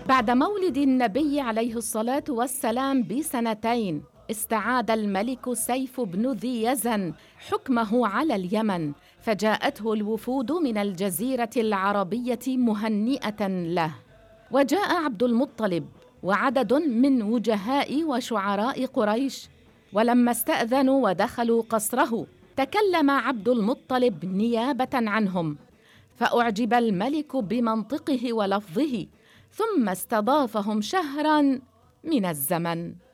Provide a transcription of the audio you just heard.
بعد مولد النبي عليه الصلاة والسلام ب2 استعاد الملك سيف بن ذي يزن حكمه على اليمن، فجاءته الوفود من الجزيرة العربية مهنئة له. وجاء عبد المطلب وعدد من وجهاء وشعراء قريش، ولما استأذنوا ودخلوا قصره تكلم عبد المطلب نيابة عنهم، فأعجب الملك بمنطقه ولفظه، ثم استضافهم شهراً من الزمن.